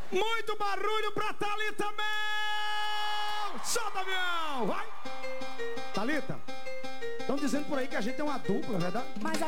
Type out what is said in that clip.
Muito barulho pra Thalita Mel! Solta, avião! Vai! Thalita, estão dizendo por aí que a gente é uma dupla, é verdade? Mas